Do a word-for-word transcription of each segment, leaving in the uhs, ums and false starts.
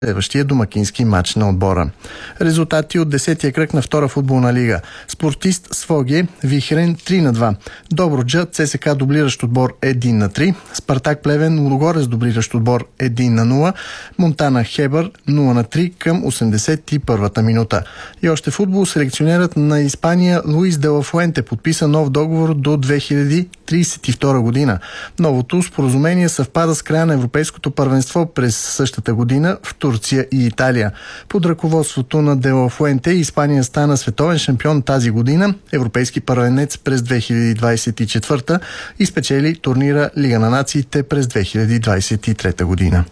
следващия домакински матч на отбора. Резултати от десетия кръг на втора футболна лига. Спортист Своге Вихрен три на два. Добруджа ЦСКА дублиращ отбор един на три. Спартак Плевен Лудогорец дублиращ отбор един на нула. Монтана Хебър нула на три към осемдесет и първата минута. И още футбол. Селекционерът на Испания Луис де ла Фуенте подписа нов договор до две хиляди тридесет и втора година. Новото споразумение съвпада с края на Европейското първенство през същата година в Турция и Италия. Под ръководството на де ла Фуенте Испания стана световен шампион тази година, европейски първенец през две хиляди двадесет и четвърта и спечели турнира Лига на нациите през две хиляди двадесет и трета година.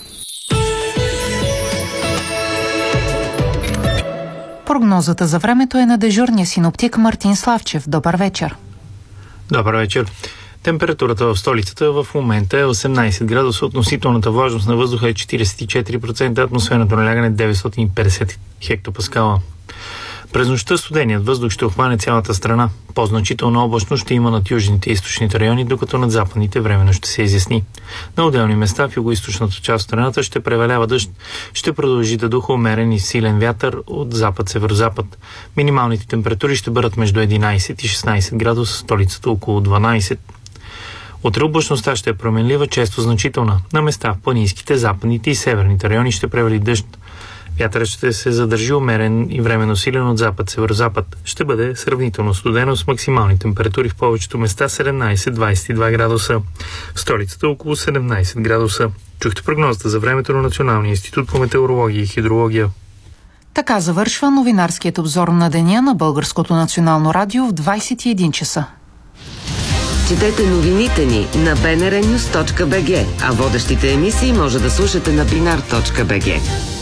Прогнозата за времето е на дежурния синоптик Мартин Славчев. Добър вечер. Добър вечер. Температурата в столицата в момента е осемнадесет градуса, относителната влажност на въздуха е четиридесет и четири процента, атмосферното налягане е деветстотин и петдесет хектопаскала. През нощта студеният въздух ще охване цялата страна. По-значителна облачност ще има над южните и източните райони, докато над западните временно ще се изясни. На отделни места в югоизточната част от страната ще превалява дъжд. Ще продължи да духа умерен и силен вятър от запад-северозапад. Минималните температури ще бъдат между единадесет и шестнадесет градуса, столицата около дванадесет. Утре облачността ще е променлива, често значителна. На места в планинските, западните и северните райони ще превали дъжд. Вятърът ще се задържи умерен и временно силен от запад-северозапад. Ще бъде сравнително студено с максимални температури в повечето места седемнадесет до двадесет и два градуса. В столицата около седемнадесет градуса. Чухте прогнозата за времето на Националния институт по метеорология и хидрология. Така завършва новинарският обзор на деня на Българското национално радио в двадесет и един часа. Четете новините ни на би ен ар нюз точка би джи, а водещите емисии може да слушате на бинар точка би джи.